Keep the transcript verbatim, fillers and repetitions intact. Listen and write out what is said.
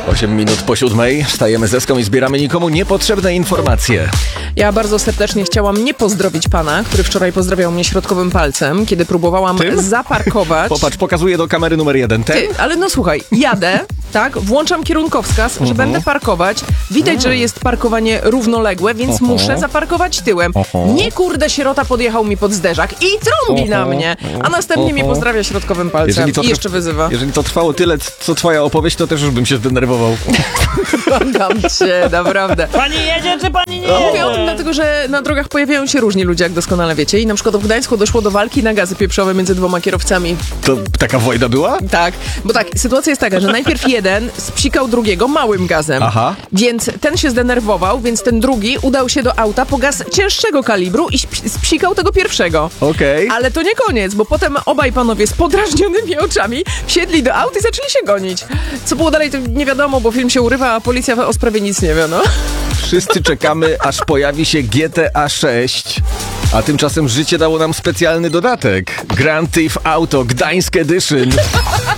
osiem minut po siódmej. Wstajemy z Eską i zbieramy nikomu niepotrzebne informacje. Ja bardzo serdecznie chciałam nie pozdrowić pana, który wczoraj pozdrawiał mnie środkowym palcem, kiedy próbowałam Tym? zaparkować. Popatrz, pokazuję do kamery numer jeden. Ten? Ty, ale no słuchaj, jadę, tak, włączam kierunkowskaz, że Uh-huh. będę parkować. Widać, że jest parkowanie równoległe, więc Uh-huh. muszę zaparkować tyłem. Uh-huh. Nie kurde, sierota podjechał mi pod zderzak i trąbi Uh-huh. na mnie, a następnie Uh-huh. mnie pozdrawia środkowym palcem Jeżeli to i jeszcze wyzywa. Jeżeli to trwało tyle, co twoja opowieść, to też już bym się zdenerwował. Błagam cię, naprawdę. Pani jedzie, czy pani nie No, jedzie? mówię o tym dlatego, że na drogach pojawiają się różni ludzie, jak doskonale wiecie. I na przykład w Gdańsku doszło do walki na gazy pieprzowe między dwoma kierowcami. To taka wojna była? Tak, bo tak, sytuacja jest taka, że najpierw jeden spsikał drugiego małym gazem. Aha. Więc ten się zdenerwował, więc ten drugi udał się do auta po gaz cięższego kalibru i sp- spsikał tego pierwszego. Okej. Ale to nie koniec, bo potem obaj panowie z podrażnionymi oczami wsiedli do aut i zaczęli się gonić. Co było dalej, to nie wiadomo, bo film się urywa, a policja o sprawie nic nie wie, no. Wszyscy czekamy, aż pojawi się G T A sześć. A tymczasem życie dało nam specjalny dodatek. Grand Theft Auto Gdańsk Edition.